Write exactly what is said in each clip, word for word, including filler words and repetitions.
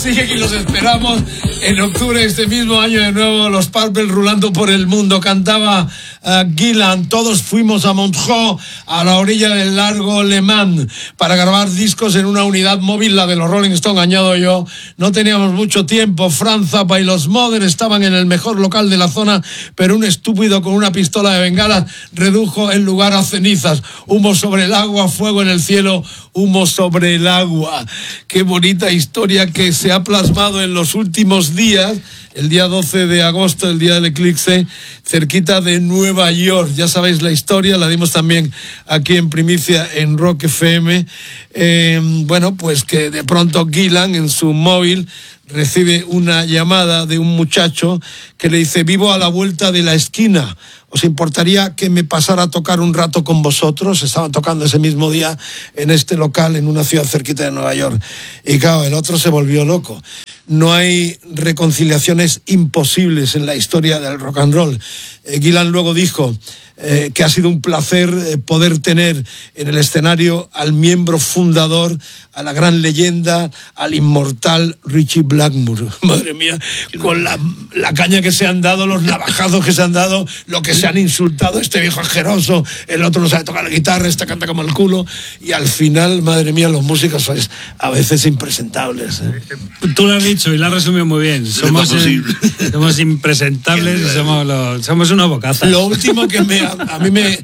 Sí, que aquí los esperamos en octubre de este mismo año de nuevo, los Purple rulando por el mundo. Cantaba uh, Gillan. Todos fuimos a Montreux, a la orilla del lago Le Mans, para grabar discos en una unidad móvil, la de los Rolling Stones, añado yo. No teníamos mucho tiempo. Franz Zappa y los Mother estaban en el mejor local de la zona, pero un estúpido con una pistola de bengala redujo el lugar a cenizas. Humo sobre el agua, fuego en el cielo, humo sobre el agua. Qué bonita historia que se ha plasmado en los últimos días, el día doce de agosto, el día del eclipse, cerquita de Nueva York. Ya sabéis la historia, la dimos también aquí en primicia en Rock F M. Eh, bueno, pues que de pronto Gillan en su móvil recibe una llamada de un muchacho que le dice: vivo a la vuelta de la esquina, ¿os importaría que me pasara a tocar un rato con vosotros? Estaban tocando ese mismo día en este local en una ciudad cerquita de Nueva York. Y claro, el otro se volvió loco. No hay reconciliaciones imposibles en la historia del rock and roll. Eh, Gillan luego dijo eh, que ha sido un placer eh, poder tener en el escenario al miembro fundador, a la gran leyenda, al inmortal Ritchie Blackmore. Madre mía, con la, la caña que se han dado, los navajazos que se han dado, lo que se han insultado, este viejo asqueroso, el otro no sabe tocar la guitarra, este canta como el culo, y al final, madre mía, los músicos son a veces impresentables. ¿eh? Tú lo has dicho y lo has resumido muy bien. Somos, el, somos impresentables y somos, los, somos unos bocazas. Lo último que me, a, a mí me,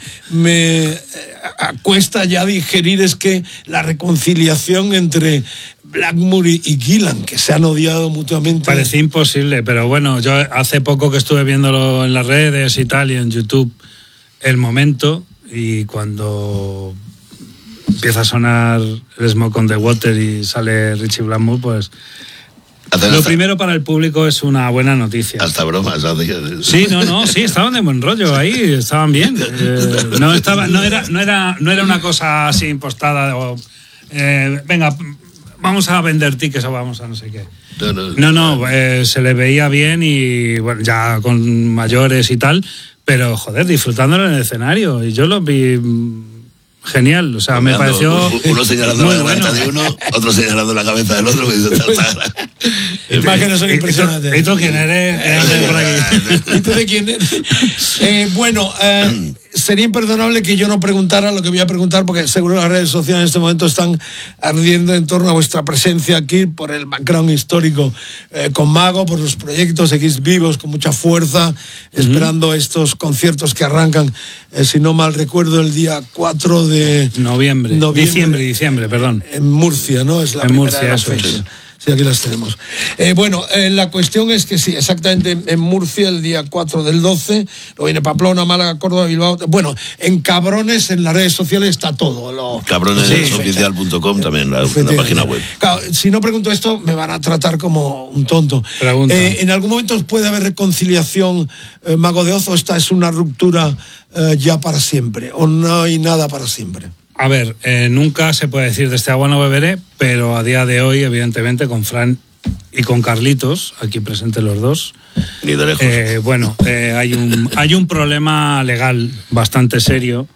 me cuesta ya digerir es que la reconciliación entre Blackmore y Gillan, que se han odiado mutuamente. Parecía imposible, pero bueno, yo hace poco que estuve viéndolo en las redes y tal, y en YouTube, el momento, y cuando empieza a sonar el Smoke on the Water y sale Ritchie Blackmore, pues Hasta lo primero para el público es una buena noticia. Hasta bromas. Sí, no, no, sí, estaban de buen rollo ahí, estaban bien. Eh, no estaba, no era, no era, no era una cosa así impostada o eh, venga, vamos a vender tickets o vamos a no sé qué. No, no, no, no eh, se le veía bien y bueno, ya con mayores y tal, pero joder, disfrutándolo en el escenario. Y yo lo vi genial, o sea, no, me no, pareció uno señalando la cabeza bueno. de uno, otro señalando la cabeza del otro. Imágenes son impresionantes. ¿Y tú quién eres? ¿Y tú de quién eres? Eh, bueno, eh, sería imperdonable que yo no preguntara lo que voy a preguntar, porque seguro las redes sociales en este momento están ardiendo en torno a vuestra presencia aquí, por el background histórico eh, con Mago, por los proyectos X vivos con mucha fuerza, uh-huh. esperando estos conciertos que arrancan, eh, si no mal recuerdo, el día cuatro de Noviembre, noviembre, diciembre, diciembre, perdón. En Murcia, ¿no? Es la en primera Murcia, de las eso fechas. Es. Sí, aquí las tenemos. Eh, bueno, eh, la cuestión es que sí, exactamente en Murcia, el día cuatro del doce, luego viene Pamplona, Málaga, Córdoba, Bilbao. Bueno, en Cabrones, en las redes sociales está todo. Lo, cabrones oficial punto com también, la, la página web. Claro, si no pregunto esto, me van a tratar como un tonto. Eh, ¿En algún momento puede haber reconciliación, eh, Mago de Oz, o esta es una ruptura eh, ya para siempre? ¿O no hay nada para siempre? A ver, eh, nunca se puede decir de este agua no beberé, pero a día de hoy, evidentemente, con Fran y con Carlitos, aquí presentes los dos, ni de lejos. Eh, bueno, eh, hay un hay un problema legal bastante serio,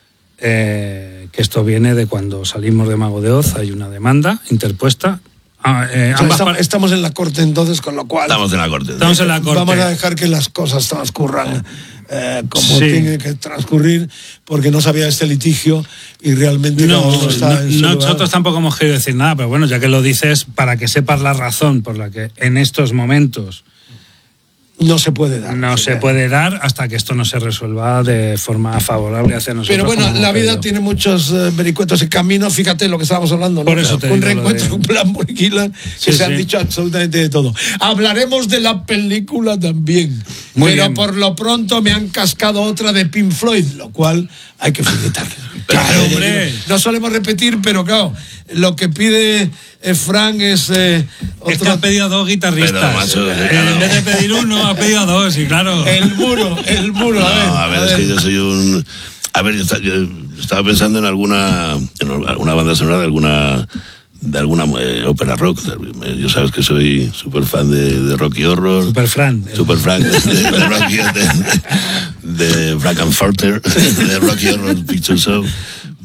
eh, que esto viene de cuando salimos de Mago de Oz, hay una demanda interpuesta. Ah, eh, o sea, estamos, estamos en la corte entonces, con lo cual estamos en la corte. Estamos en la corte. Vamos a dejar que las cosas transcurran eh, como sí. tiene que transcurrir, porque no sabía este litigio y realmente no, no, está no, en su nosotros lugar. Tampoco hemos querido decir nada, pero bueno, ya que lo dices, para que sepas la razón por la que en estos momentos no se puede dar. No se puede dar hasta que esto no se resuelva de forma favorable hacia nosotros. Pero bueno, la vida pedido. tiene muchos uh, vericuetos y caminos. Fíjate lo que estábamos hablando, ¿no? Por eso te Un digo reencuentro, de... un plan muy Gillan, que sí, se sí. han dicho absolutamente de todo. Hablaremos de la película también. Muy pero bien. Por lo pronto me han cascado otra de Pink Floyd, lo cual hay que felicitarles. Claro, hombre. No solemos repetir, pero claro, lo que pide eh, Frank es... Eh, otro... Es que ha pedido dos guitarristas. Pero, macho, eh, en vez de pedir uno, ha pedido dos, y claro. El muro, el muro. No, a ver, a ver, a es ver. que yo soy un... A ver, yo estaba, yo estaba pensando en alguna, en alguna banda sonora de alguna... de alguna eh, ópera rock. Yo sabes que soy súper fan de, de Rocky Horror. Super Frank. Super Frank. De, de Rocky, de, de Frankenfurter, de Rocky Horror Picture Show.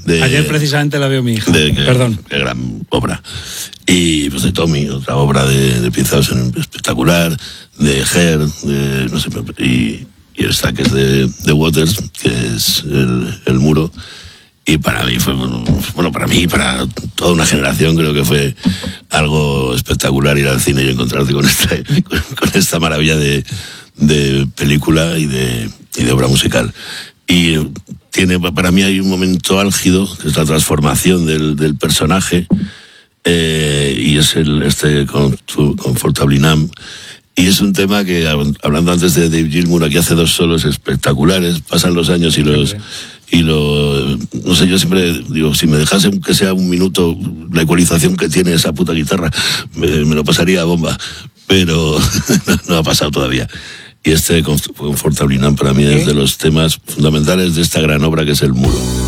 De, Ayer precisamente la vio mi hija. de, que, Perdón. Qué gran obra. Y pues de Tommy, otra obra de, de Pinzausen espectacular, de Her, de, no sé, y, y esta que es de, de Waters, que es el, el muro. Y para mí fue, bueno, para mí, para toda una generación, creo que fue algo espectacular ir al cine y encontrarte con esta, con, con esta maravilla de, de película y de, y de obra musical. Y tiene, para mí hay un momento álgido, que es la transformación del, del personaje, eh, y es el, este Comfortably Numb. Y es un tema que, hablando antes de Dave Gilmour, aquí hace dos solos espectaculares, pasan los años y los... Y lo, no sé, yo siempre digo, si me dejase que sea un minuto la ecualización que tiene esa puta guitarra, me, me lo pasaría a bomba, pero no ha pasado todavía. Y este Comfortably Numb para mí es de los temas fundamentales de esta gran obra que es El Muro.